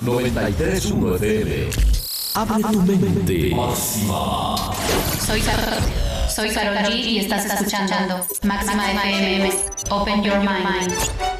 93.1 FM. Abre tu mente. Máxima. Soy Karol G y estás escuchando Máxima FM. Open your mind.